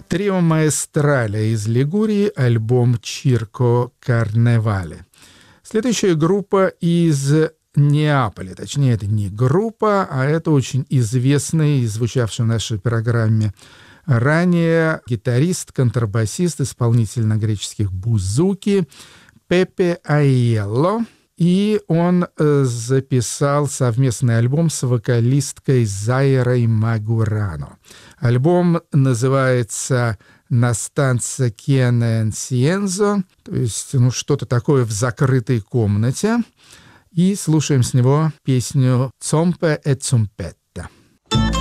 Трио Маэстрале из Лигурии, альбом «Чирко Карневале». Следующая группа из Неаполя. Точнее, это не группа, а это очень известный, звучавший в нашей программе ранее, гитарист, контрабасист, исполнитель на греческих бузуки Пепе Aiello. И он записал совместный альбом с вокалисткой Зайрой Магурано. Альбом называется «Настанца Кене Энсиензо», то есть что-то такое в закрытой комнате. И слушаем с него песню «Цомпе e Цумпетта».